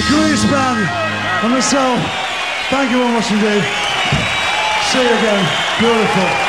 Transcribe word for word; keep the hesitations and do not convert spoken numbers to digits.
Grease Band and myself, thank you very much indeed. See you again. Beautiful.